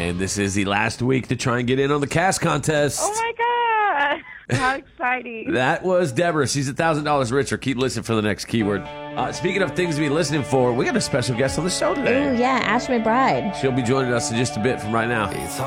And this is the last week to try and get in on the Cast Contest. Oh, my God. How exciting. That was Deborah. She's $1,000 richer. Keep listening for the next keyword. Speaking of things to be listening for, we got a special guest on the show today. Ooh, yeah, Ash McBride. She'll be joining us in just a bit from right now.